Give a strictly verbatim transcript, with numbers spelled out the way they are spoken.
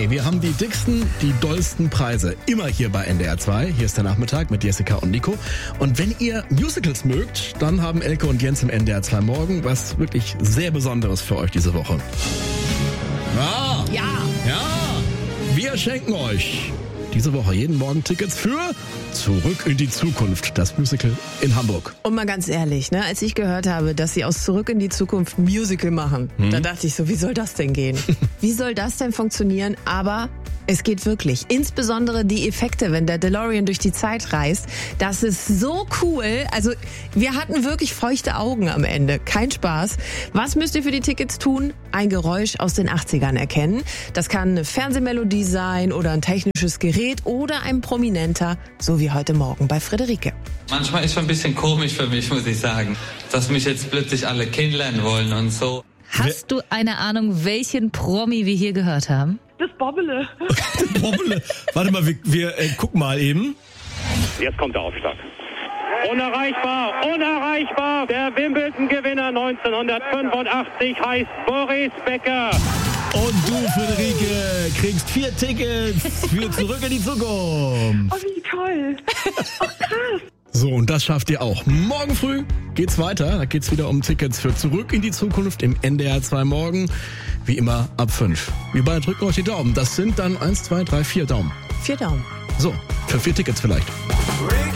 Hey, wir haben die dicksten, die dollsten Preise. Immer hier bei N D R zwei. Hier ist der Nachmittag mit Jessica und Nico. Und wenn ihr Musicals mögt, dann haben Elke und Jens im N D R zwei Morgen was wirklich sehr Besonderes für euch diese Woche. Ah, Ja. ja, wir schenken euch diese Woche jeden Morgen Tickets für Zurück in die Zukunft, das Musical in Hamburg. Und mal ganz ehrlich, ne, als ich gehört habe, dass sie aus Zurück in die Zukunft ein Musical machen, hm. da dachte ich so, wie soll das denn gehen? Wie soll das denn funktionieren? Aber es geht wirklich. Insbesondere die Effekte, wenn der DeLorean durch die Zeit reist. Das ist so cool. Also wir hatten wirklich feuchte Augen am Ende. Kein Spaß. Was müsst ihr für die Tickets tun? Ein Geräusch aus den achtzigern erkennen. Das kann eine Fernsehmelodie sein oder ein technisches Gerät oder ein Prominenter, so wie heute Morgen bei Friederike. Manchmal ist schon ein bisschen komisch für mich, muss ich sagen, dass mich jetzt plötzlich alle kennenlernen wollen und so. Hast du eine Ahnung, welchen Promi wir hier gehört haben? Das Bobbele. Bobbele. Warte mal, wir, wir äh, gucken mal eben. Jetzt kommt der Aufschlag. Unerreichbar, unerreichbar. Der Wimbledon-Gewinner neunzehnhundertfünfundachtzig heißt Boris Becker. Und du, Friederike, kriegst vier Tickets für Zurück in die Zukunft. Oh, wie toll. Oh, krass. So, und das schafft ihr auch. Morgen früh geht's weiter. Da geht's wieder um Tickets für Zurück in die Zukunft im N D R zwei Morgen. Wie immer ab fünf. Wir beide drücken euch die Daumen. Das sind dann eins, zwei, drei, vier Daumen. Vier Daumen. So, für vier Tickets vielleicht.